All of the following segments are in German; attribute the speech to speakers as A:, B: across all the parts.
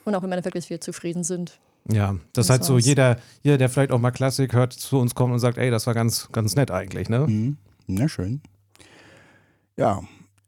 A: Und auch wenn wir wirklich viel zufrieden sind.
B: Ja, das ist halt so, jeder, der vielleicht auch mal Klassik hört, zu uns kommt und sagt, ey, das war ganz, ganz nett eigentlich, ne?
C: Mhm. Na schön. Ja,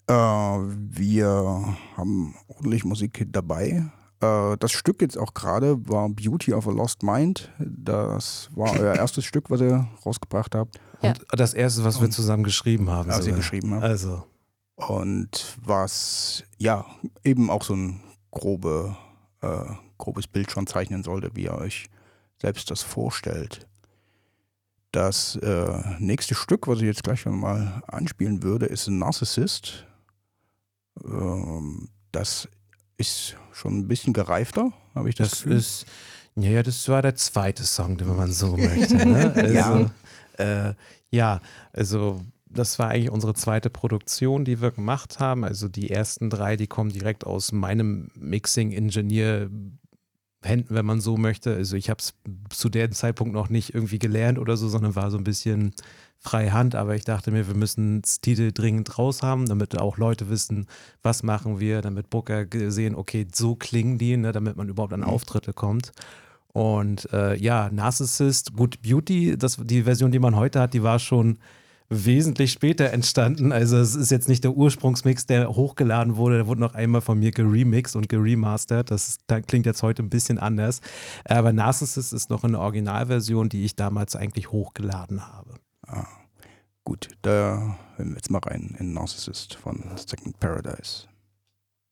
C: wir haben ordentlich Musik dabei. Das Stück jetzt auch gerade war Beauty of a Lost Mind. Das war euer erstes Stück, was ihr rausgebracht habt.
A: Ja.
B: Und das erste, was wir zusammen geschrieben haben.
C: Was ihr
B: sogar.
C: geschrieben habt.
B: Also.
C: Und was ja eben auch so ein grobes Bild schon zeichnen sollte, wie ihr euch selbst das vorstellt. Das nächste Stück, was ich jetzt gleich mal anspielen würde, ist Narcissist. Das ist schon ein bisschen gereifter, habe ich das Gefühl.
B: Das war der zweite Song, wenn man so möchte. Ne? Also, das war eigentlich unsere zweite Produktion, die wir gemacht haben. Also die ersten 3, die kommen direkt aus meinem Mixing-Ingenieur-Händen, wenn man so möchte. Also ich habe es zu dem Zeitpunkt noch nicht irgendwie gelernt oder so, sondern war so ein bisschen freie Hand. Aber ich dachte mir, wir müssen das Titel dringend raus haben, damit auch Leute wissen, was machen wir, damit Booker sehen, okay, so klingen die, ne, damit man überhaupt an Auftritte kommt. Und Narcissist, gut, Beauty, die Version, die man heute hat, die war schon wesentlich später entstanden. Also es ist jetzt nicht der Ursprungsmix, der hochgeladen wurde. Der wurde noch einmal von mir geremixed und geremastert. Das klingt jetzt heute ein bisschen anders. Aber Narcissist ist noch eine Originalversion, die ich damals eigentlich hochgeladen habe.
C: Gut, da hören wir jetzt mal rein in Narcissist von Second Paradise.